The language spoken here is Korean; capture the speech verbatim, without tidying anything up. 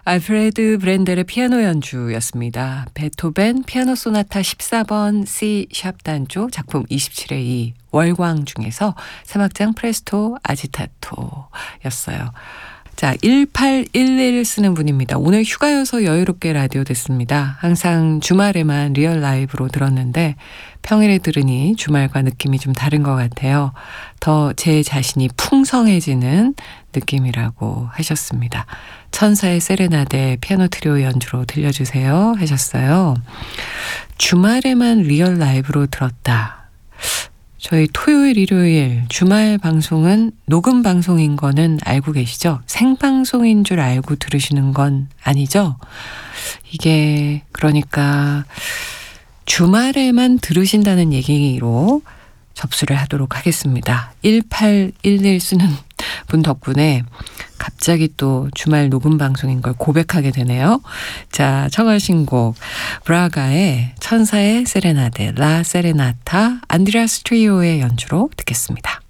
알프레드 브렌델의 피아노 연주였습니다. 베토벤 피아노 소나타 십사 번 C 샵 단조 작품 이십칠의 이 월광 중에서 삼 악장 프레스토 아지타토였어요. 자, 일팔일일 쓰는 분입니다. 오늘 휴가여서 여유롭게 라디오 듣습니다. 항상 주말에만 리얼 라이브로 들었는데 평일에 들으니 주말과 느낌이 좀 다른 것 같아요. 더 제 자신이 풍성해지는 느낌이라고 하셨습니다. 천사의 세레나데 피아노 트리오 연주로 들려주세요 하셨어요. 주말에만 리얼 라이브로 들었다. 저희 토요일, 일요일 주말 방송은 녹음 방송인 거는 알고 계시죠? 생방송인 줄 알고 들으시는 건 아니죠? 이게 그러니까 주말에만 들으신다는 얘기로 접수를 하도록 하겠습니다. 일팔일일 쓰는 분 덕분에 갑자기 또 주말 녹음 방송인 걸 고백하게 되네요. 자, 청하신 곡 브라가의 천사의 세레나데 라 세레나타 안드레아스 트리오의 연주로 듣겠습니다.